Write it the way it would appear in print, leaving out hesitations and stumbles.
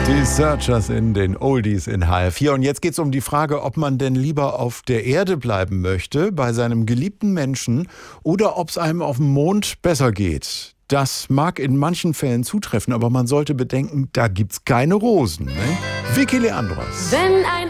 Die Searchers in den Oldies in HR4. Und jetzt geht es um die Frage, ob man denn lieber auf der Erde bleiben möchte, bei seinem geliebten Menschen, oder ob es einem auf dem Mond besser geht. Das mag in manchen Fällen zutreffen, aber man sollte bedenken, da gibt's keine Rosen. Ne? Vicky Leandros. Wenn ein